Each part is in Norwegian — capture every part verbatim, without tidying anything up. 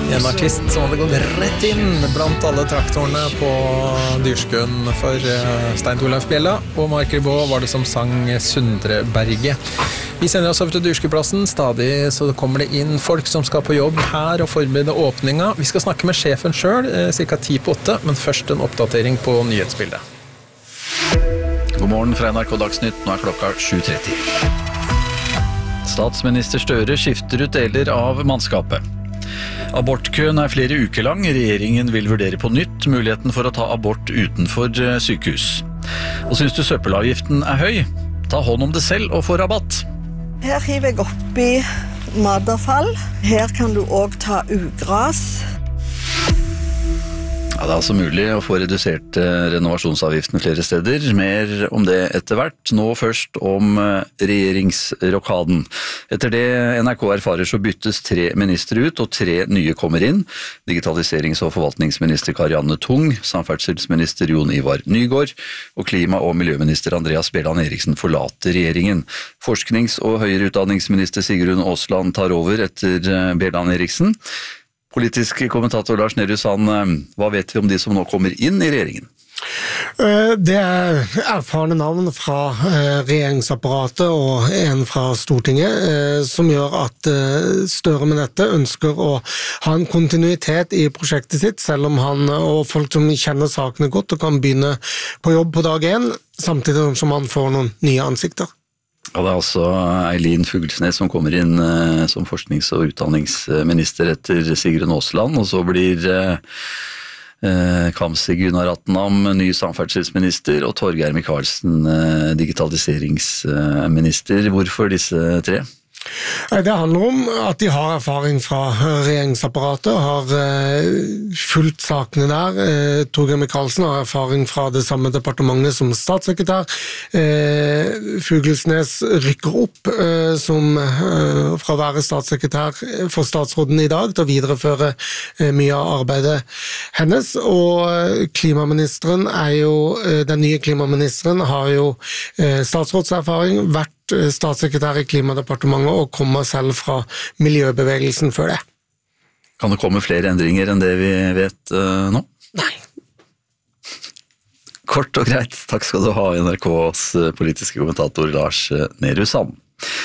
En artist som hadde gått rett inn blant alle traktorene på Dyrskuen for Stein Torleif Bjella, og Mark Ribot var det som sang Sundreberget. Vi sender oss over til Dyrskueplassen, stadig så kommer det inn folk som skal på jobb her og forberede åpninga. Vi skal snakke med sjefen selv, cirka ti på åtte, men først en oppdatering på nyhetsbildet. God morgen fra N R K Dagsnytt, nå er klokka sju tretti. Statsminister Støre skifter ut deler av mannskapet. Abortkøen er flere uker lang. Regjeringen vil vurdere på nytt muligheten for å ta abort utenfor sykehus. Og synes du søppelavgiften er høy? Ta hånd om det selv og få rabatt. Her hiver jeg oppi matavfall. Her kan du også ta ugras. Ja, det er altså mulig å få redusert renovasjonsavgiften flere steder. Mer om det etter hvert. Nå først om regjeringsrokaden. Etter det N R K erfarer så byttes tre ministre ut, og tre nye kommer inn. Digitaliserings- og forvaltningsminister Karianne Tung, samferdselsminister Jon Ivar Nygård, og klima- og miljøminister Andreas Bjelland Eriksen forlater regjeringen. Forsknings- og høyere utdanningsminister Sigrun Aasland tar over etter Bjelland Eriksen. Politisk kommentator Lars Nehru Sand, hva vet vi om de som nå kommer inn i regjeringen? Det er erfarne navn fra regjeringsapparatet og en fra Stortinget som gjør at Støre med dette ønsker å ha en kontinuitet i prosjektet sitt, selv om han og folk som kjenner sakene godt og kan begynne på jobb på dag én, samtidig som han får noen nye ansikter. Ja, det er altså Eileen Fuglesnes som kommer inn eh, som forsknings- og utdanningsminister etter Sigrun Aasland, og så blir eh, Kamzy Gunaratnam ny samferdselsminister, og Torgeir Micaelsen eh, digitaliseringsminister. Hvorfor disse tre? Det handler om at de har erfaring fra regjeringsapparatet, har fulgt sakene der. Torgeir Micaelsen har erfaring fra det samme departementet som statssekretær. Fuglesnes rykker opp som fra å være statssekretær for statsråden i dag til å videreføre mye av arbeidet hennes. Og klimaministeren er jo, den nye klimaministeren har jo statsrådserfaring, vært statssekretær i Klimadepartementet og kommer selv fra miljøbevegelsen før det. Kan det komme flere endringer enn det vi vet uh, nå? Nei. Kort og greit, takk skal du ha, N R K's politiske kommentator Lars Nehru Sand.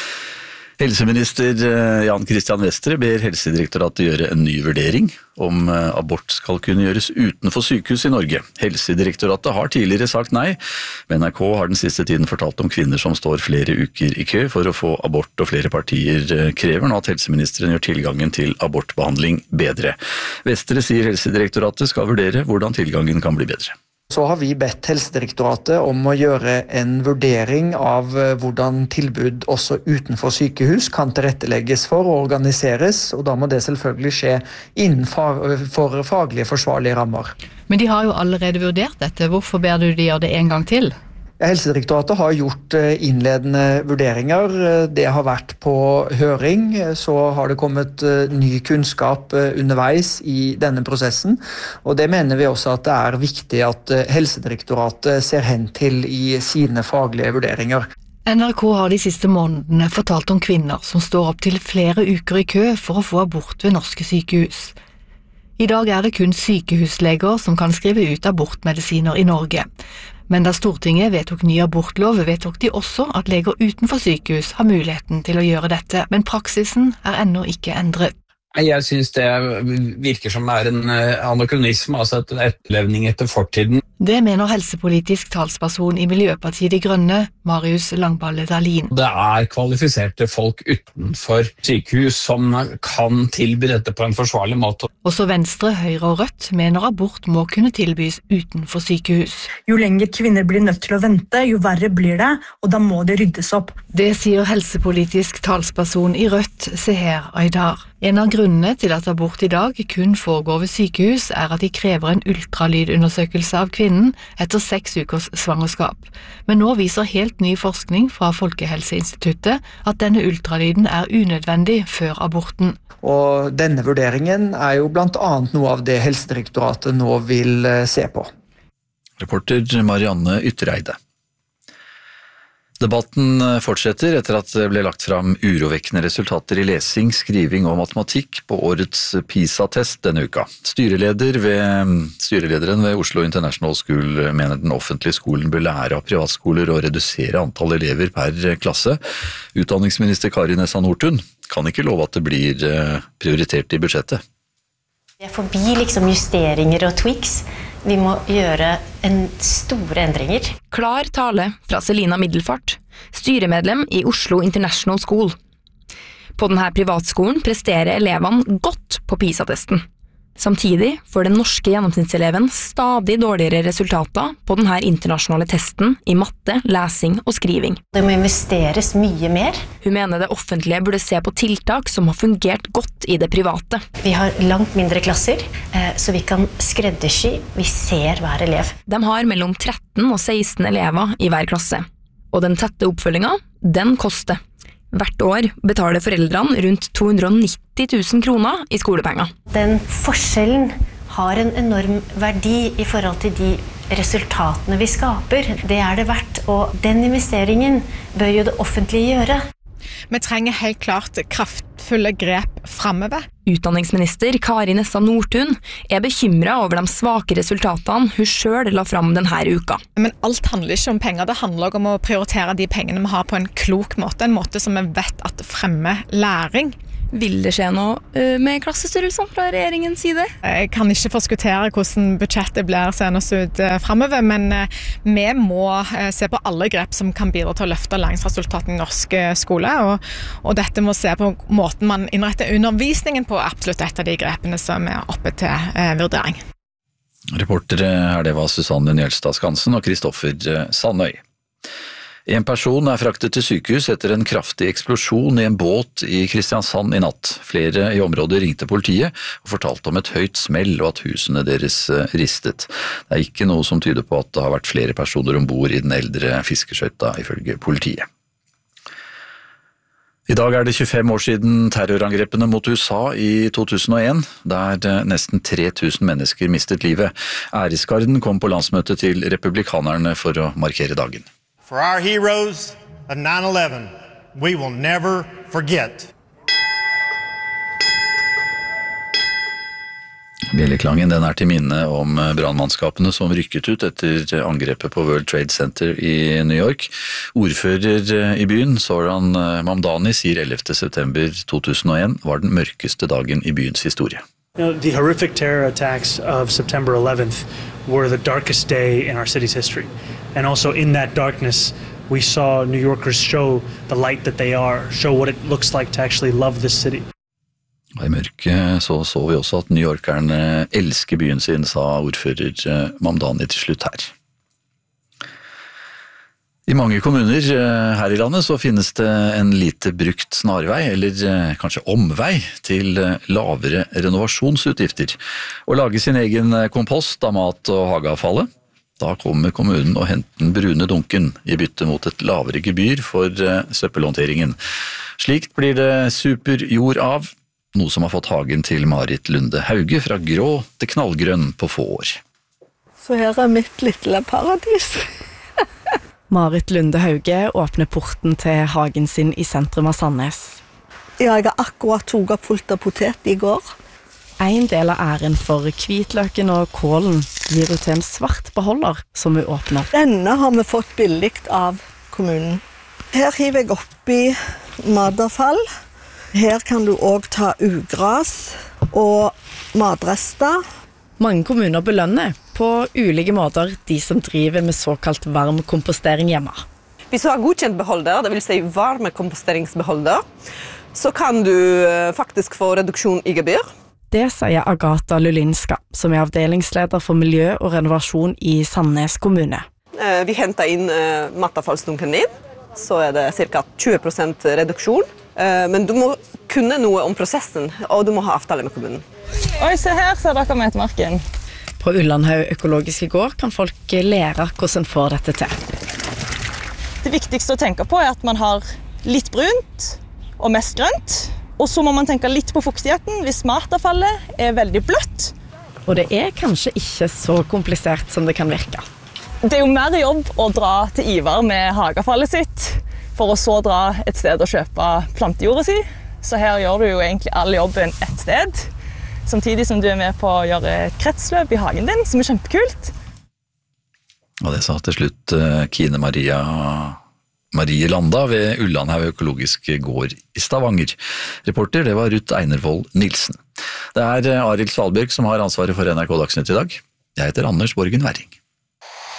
Helseminister Jan Christian Vestre ber Helsedirektoratet gjøre en ny vurdering om abort skal kunne gjøres utenfor sykehus i Norge. Helsedirektoratet har tidligere sagt nei, men N R K har den siste tiden fortalt om kvinner som står flere uker i kø for å få abort, og flere partier krever nå at helseministeren gjør tilgangen til abortbehandling bedre. Vestre sier Helsedirektoratet skal vurdere hvordan tilgangen kan bli bedre. Så har vi bedt Helsedirektoratet om å gjøre en vurdering av hvordan tilbud også utenfor sykehus kan tilrettelegges for og organiseres, og da må det selvfølgelig skje innenfor faglige forsvarlige rammer. Men de har jo allerede vurdert dette. Hvorfor ber du de gjøre det en gang til? Helsedirektoratet har gjort innledende vurderinger. Det har vært på høring, så har det kommet ny kunnskap underveis i denne prosessen, og det mener vi også at det er viktig at Helsedirektoratet ser hen til i sine faglige vurderinger. N R K har de siste månedene fortalt om kvinner som står opp til flere uker i kø for å få abort ved norske sykehus. I dag er det kun sykehusleger som kan skrive ut abortmedisiner i Norge. Men da Stortinget vedtok ny abortlov, vedtok de også at leger utenfor sykehus har muligheten til å gjøre dette, men praksisen er ennå ikke endret. Jeg synes det virker som er en anakronisme, altså et etterlevning etter fortiden. Det mener helsepolitisk talsperson i Miljøpartiet De Grønne, Marius Langballe Dahlin. Det er kvalifiserte folk utenfor sykehus som kan tilby dette på en forsvarlig måte. Også Venstre, Høyre og Rødt mener abort må kunne tilbys utenfor sykehus. Jo lenger kvinner blir nødt til å vente, jo verre blir det, og da må det ryddes opp. Det sier helsepolitisk talsperson i Rødt, Seher Aydar. En av grunnene til at abort i dag kun foregår ved sykehus er at de krever en ultralydundersøkelse av kvinnen etter seks ukers svangerskap. Men nå viser helt ny forskning fra Folkehelseinstituttet at denne ultralyden er unødvendig før aborten. Og denne vurderingen er jo blant annet noe av det Helsedirektoratet nå vil se på. Reporter Marianne Yttereide. Debatten fortsetter etter at det ble lagt fram urovekkende resultater i lesing, skriving og matematikk på årets PISA-test denne uka. Styreleder ved, styrelederen ved Oslo International School mener den offentlige skolen bør lære av privatskoler og redusere antall elever per klasse. Utdanningsminister Kari Nessa Nordtun kan ikke love at det blir prioritert i budsjettet. Det er forbi liksom justeringer og tweaks. Vi må gjøre en store endringer. Klar tale fra Selina Middelfart, styremedlem i Oslo International School. På denne privatskolen presterer elevene godt på PISA-testen. Samtidig får den norske gjennomsnittseleven stadig dårligere resultater på denne internasjonale testen i matte, lesing og skriving. Det må investeres mye mer. Hun mener det offentlige burde se på tiltak som har fungert godt i det private. Vi har langt mindre klasser, så vi kan skreddersy. Vi ser hver elev. De har mellom tretten og seksten elever i hver klasse. Og den tette oppfølgingen, den koster. Hvert år betaler foreldrene rundt to hundre og nitti tusen kroner i skolepenger. Den forskjellen har en enorm verdi i forhold til de resultatene vi skaper. Det er det verdt, og den investeringen bør jo det offentlige gjøre. Vi trenger helt klart kraftfulle grep fremover. Utdanningsminister Kari Nessa Nordtun er bekymret over de svake resultatene hun selv la fram denne uka. Men alt handler ikke om penger, det handler om å prioritere de pengene vi har på en klok måte, en måte som vi vet at fremmer læring. Vil det skje noe med klassestørrelsen fra regjeringens side? Jeg kan ikke forskuttere hvordan budsjettet blir senest ut fremover, men vi må se på alle grep som kan bidra til å løfte læringsresultatene i norsk skole, og, og dette må se på måten man innretter undervisningen på, absolutt et av de grepene som er oppe til eh, vurdering. Reportere her det var Susanne Njølstad Skansen og Kristoffer Sandøy. En person er fraktet til sykehus etter en kraftig eksplosjon i en båt i Kristiansand i natt. Flere i området ringte politiet og fortalte om et høyt smell og at husene deres ristet. Det er ikke noe som tyder på at det har vært flere personer ombord i den eldre fiskeskøyta, ifølge politiet. I dag er det tjuefem år siden terrorangrepene mot U S A i to tusen og en, der nesten tre tusen mennesker mistet livet. Æresgarden kom på landsmøtet til republikanerne for å markere dagen. For our heroes of nine eleven, we will never forget. Bjelleklangen den er til minne om brannmannskapene som rykket ut etter angrepet på World Trade Center i New York. Ordfører i byen, Zoran Mamdani, sier ellevte september to tusen og en var den mørkeste dagen i byens historie. You know, the horrific terror attacks of September eleventh were the darkest day in our city's history. And also in that darkness, we saw New Yorkers show the light that they are, show what it looks like to actually love this city. I mørket så så vi også at New Yorkerne elsker byen sin, sa ordfører Mamdani til slutt her. I mange kommuner her i landet så finnes det en lite brukt snarvei, eller kanskje omvei, til lavere renovasjonsutgifter. Å lage sin egen kompost av mat- og hageavfallet, da kommer kommunen og henter den brune dunken i bytte mot et lavere gebyr for søppelhåndteringen. Slikt blir det superjord av, noe som har fått hagen til Marit Lunde Hauge fra grå til knallgrønn på få år. Så her er mitt lille paradis. Marit Lunde Hauge åpner porten til hagen sin i sentrum av Sandnes. Ja, jeg har akkurat tog opp fullt av potet i går. En del av æren for hvitløken og kålen gir ut til en svart beholder som vi åpner. Denne har vi fått billigt av kommunen. Her hiver jeg oppi matavfall. Her kan du også ta ugras og matrester. Mange kommuner belønner på ulike måter de som driver med såkalt varm kompostering hjemme. Hvis du har godkjent beholder, det vil si varme komposteringsbeholder, så kan du faktisk få reduksjon i gebyr. Det sier Agatha Lulinska, som er avdelingsleder for miljø og renovasjon i Sandnes kommune. Vi henter inn matavfallsdunken din, så er det ca. tjue prosent reduksjon. Men du må kunne noe om prosessen, og du må ha avtale med kommunen. Oi, se her, ser dere metmarken. På Ullandhaug økologiske gård kan folk lære hvordan får dette til. Det viktigste å tenke på er at man har litt brunt og mest grønt. Og så må man tenke litt på fuktigheten hvis matavfallet er veldig bløtt. Og det er kanskje ikke så komplisert som det kan virke. Det er jo mer jobb å dra til Ivar med hagefallet sitt, for å så dra et sted og kjøpe plantejordet si. Så her gjør du jo egentlig all jobben ett sted, samtidig som du er med på å gjøre et kretsløp i hagen din, som er kjempekult. Og det sa til slutt Kine Maria Marie Landa ved Ullandhaug økologisk gård i Stavanger. Reporter, det var Ruth Einervold Nilsen. Det er Arild Svalbjørg som har ansvaret for N R K Dagsnytt i dag. Jeg heter Anders Borgen Werring.